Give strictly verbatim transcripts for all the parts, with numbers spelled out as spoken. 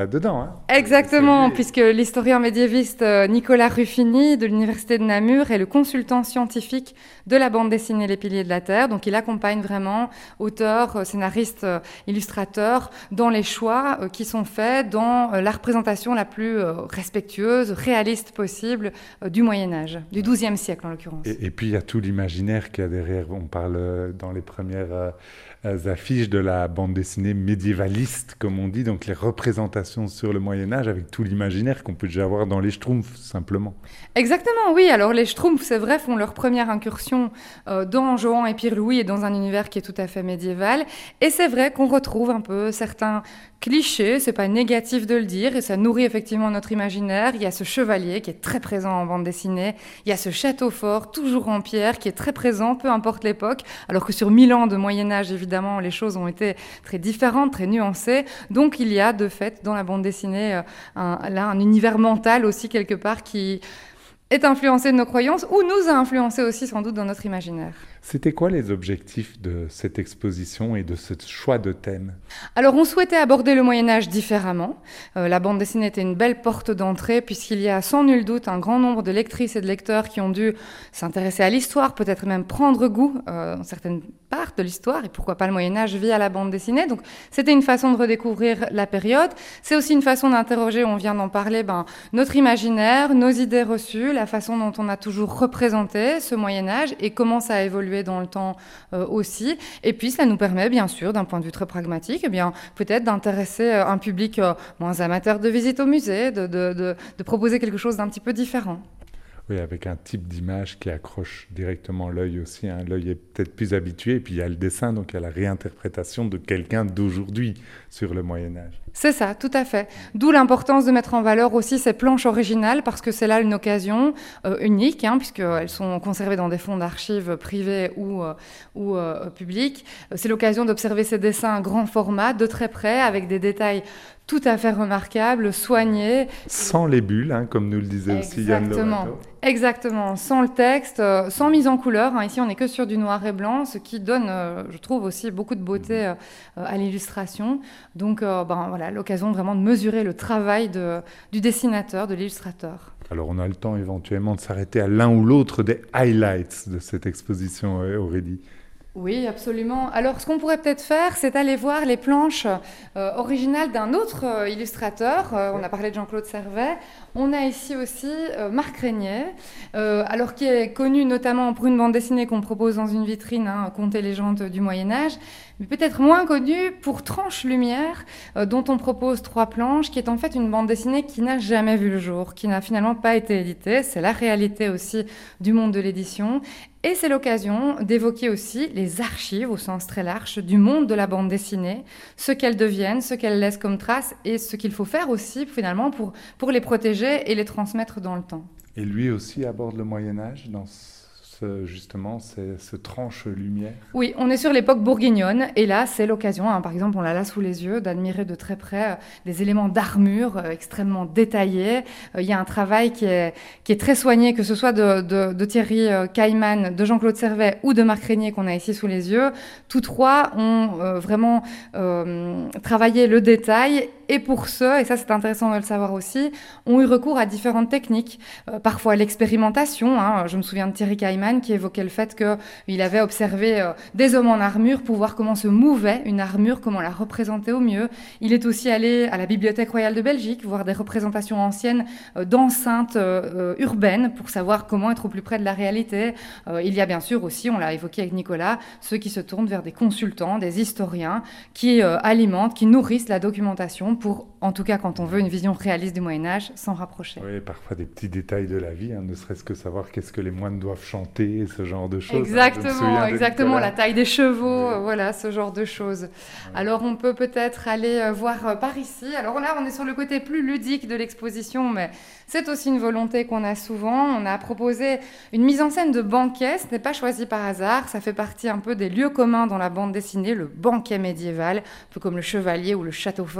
dedans. Hein. Exactement, C'est- puisque l'historien médiéviste euh, Nicolas Ruffini de l'Université de Namur est le consultant scientifique de la bande dessinée Les Piliers de la Terre. Donc il accompagne vraiment auteurs, euh, scénaristes, euh, illustrateurs dans les choix euh, qui sont faits dans euh, la représentation la plus euh, respectueuse, réaliste possible euh, du Moyen-Âge, du douzième siècle en l'occurrence. Et, et puis il y a tout l'imaginaire qu'il y a derrière. On parle euh, dans les premières euh, euh, affiches de la bande dessinée médiévaliste, comme on dit, donc les représentations sur le Moyen-Âge avec tout l'imaginaire qu'on peut déjà avoir dans les Schtroumpfs, simplement. Exactement, oui. Alors les Schtroumpfs, c'est vrai, font leur première incursion euh, dans Johan et Pierre-Louis et dans un univers qui est tout à fait médiéval. Et c'est vrai qu'on retrouve un peu certains clichés, c'est pas négatif de le dire, et ça nourrit effectivement notre imaginaire. Il y a ce chevalier qui est très présent en bande dessinée, il y a ce château fort, toujours en pierre, qui est très présent, peu importe l'époque, alors que sur mille ans de Moyen-Âge, évidemment, les choses ont été très différentes, très nuancées. Donc il y a de fait dans la bande dessinée euh, un, là, un univers mental aussi quelque part qui est influencé de nos croyances ou nous a influencé aussi sans doute dans notre imaginaire. C'était quoi les objectifs de cette exposition et de ce choix de thème? Alors on souhaitait aborder le Moyen-Âge différemment. Euh, la bande dessinée était une belle porte d'entrée puisqu'il y a sans nul doute un grand nombre de lectrices et de lecteurs qui ont dû s'intéresser à l'histoire, peut-être même prendre goût euh, dans certaines parts de l'histoire et pourquoi pas le Moyen-Âge via la bande dessinée. Donc c'était une façon de redécouvrir la période. C'est aussi une façon d'interroger, on vient d'en parler, ben, notre imaginaire, nos idées reçues, la façon dont on a toujours représenté ce Moyen-Âge et comment ça a évolué dans le temps euh, aussi. Et puis, ça nous permet, bien sûr, d'un point de vue très pragmatique, eh bien, peut-être d'intéresser euh, un public euh, moins amateur de visite au musée, de, de, de, de proposer quelque chose d'un petit peu différent. Oui, avec un type d'image qui accroche directement l'œil aussi. Hein. L'œil est peut-être plus habitué. Et puis il y a le dessin, donc il y a la réinterprétation de quelqu'un d'aujourd'hui sur le Moyen-Âge. C'est ça, tout à fait. D'où l'importance de mettre en valeur aussi ces planches originales, parce que c'est là une occasion euh, unique, hein, puisqu'elles sont conservées dans des fonds d'archives privés ou, euh, ou euh, publics. C'est l'occasion d'observer ces dessins grand format, de très près, avec des détails tout à fait remarquables, soignés. Sans les bulles, hein, comme nous le disait aussi Yann Exactement. Lovato. Exactement, sans le texte, euh, sans mise en couleur. Hein. Ici, on n'est que sur du noir et blanc, ce qui donne, euh, je trouve, aussi beaucoup de beauté euh, à l'illustration. Donc, euh, ben, voilà, l'occasion vraiment de mesurer le travail de, du dessinateur, de l'illustrateur. Alors, on a le temps éventuellement de s'arrêter à l'un ou l'autre des highlights de cette exposition, Aurélie. Oui, absolument. Alors, ce qu'on pourrait peut-être faire, c'est aller voir les planches euh, originales d'un autre euh, illustrateur. Euh, on a parlé de Jean-Claude Servet. On a ici aussi euh, Marc Régnier, euh, alors qui est connu notamment pour une bande dessinée qu'on propose dans une vitrine, hein, Contes et légendes du Moyen-Âge, mais peut-être moins connu pour Tranche Lumière, euh, dont on propose trois planches, qui est en fait une bande dessinée qui n'a jamais vu le jour, qui n'a finalement pas été éditée. C'est la réalité aussi du monde de l'édition. Et c'est l'occasion d'évoquer aussi les archives, au sens très large, du monde de la bande dessinée, ce qu'elles deviennent, ce qu'elles laissent comme traces et ce qu'il faut faire aussi, finalement, pour, pour les protéger et les transmettre dans le temps. Et lui aussi aborde le Moyen-Âge dans ce, justement ce, ce tranche lumière. Oui, on est sur l'époque bourguignonne et là, c'est l'occasion, hein, par exemple, on l'a là sous les yeux, d'admirer de très près euh, des éléments d'armure euh, extrêmement détaillés. Euh, il y a un travail qui est, qui est très soigné, que ce soit de, de, de Thierry euh, Cailleman, de Jean-Claude Servet ou de Marc Régnier qu'on a ici sous les yeux. Tous trois ont euh, vraiment euh, travaillé le détail et pour ce, et ça c'est intéressant de le savoir aussi, ont eu recours à différentes techniques, euh, parfois l'expérimentation. Hein. Je me souviens de Thierry Cailleman qui évoquait le fait qu'il avait observé euh, des hommes en armure pour voir comment se mouvait une armure, comment la représenter au mieux. Il est aussi allé à la Bibliothèque royale de Belgique voir des représentations anciennes euh, d'enceintes euh, urbaines pour savoir comment être au plus près de la réalité. Euh, il y a bien sûr aussi, on l'a évoqué avec Nicolas, ceux qui se tournent vers des consultants, des historiens qui euh, alimentent, qui nourrissent la documentation pour, en tout cas quand on veut une vision réaliste du Moyen-Âge, s'en rapprocher. Oui, parfois des petits détails de la vie, hein, ne serait-ce que savoir qu'est-ce que les moines doivent chanter, ce genre de choses. Exactement, hein, exactement, la taille des chevaux, Oui. euh, voilà, ce genre de choses. Ouais. Alors on peut peut-être aller euh, voir euh, par ici. Alors là, on est sur le côté plus ludique de l'exposition, mais c'est aussi une volonté qu'on a souvent. On a proposé une mise en scène de banquet, ce n'est pas choisi par hasard, ça fait partie un peu des lieux communs dans la bande dessinée, le banquet médiéval, un peu comme le chevalier ou le château fort en dur.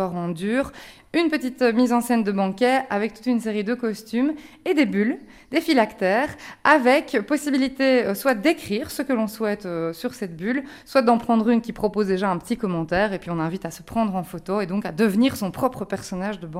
mesure, une petite mise en scène de banquet avec toute une série de costumes et des bulles, des phylactères, avec possibilité euh, soit d'écrire ce que l'on souhaite euh, sur cette bulle, soit d'en prendre une qui propose déjà un petit commentaire, et puis on invite à se prendre en photo et donc à devenir son propre personnage de banquet.